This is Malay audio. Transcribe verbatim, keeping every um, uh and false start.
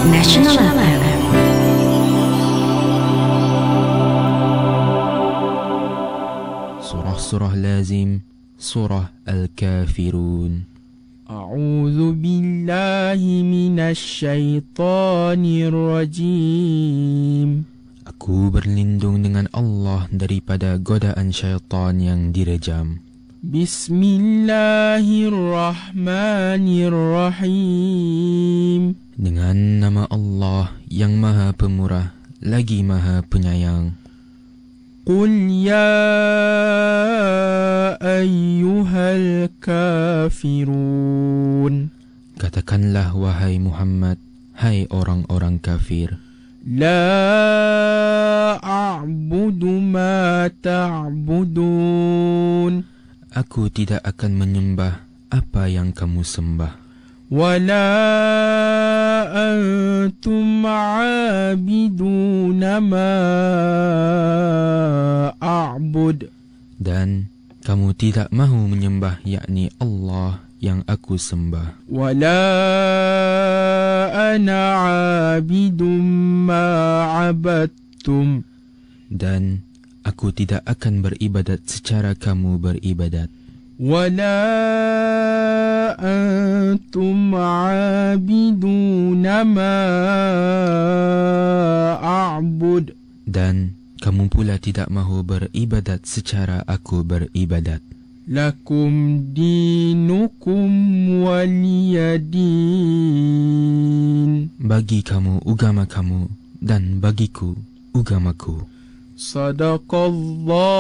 National F M. Surah-surah lazim, surah Al-Kafirun. A'udzu billahi minasy syaithanir rajim. Aku berlindung dengan Allah daripada godaan syaitan yang direjam. Bismillahirrahmanirrahim. Dengan nama Allah yang Maha Pemurah lagi Maha Penyayang. Qul ya ayyuhal kafirun. Katakanlah wahai Muhammad, hai orang-orang kafir. La a'budu ma ta'budun. Aku tidak akan menyembah apa yang kamu sembah. Wala antum a'abiduna ma a'bud. Dan kamu tidak mahu menyembah yakni Allah yang aku sembah. Wala ana a'abidum ma 'abadtum. Dan aku tidak akan beribadat secara kamu beribadat. Wala antum 'abiduna ma a'bud. Dan kamu pula tidak mahu beribadat secara aku beribadat. Lakum dinukum waliyadin. Bagi kamu agama kamu dan bagiku agamaku. Sadaqallah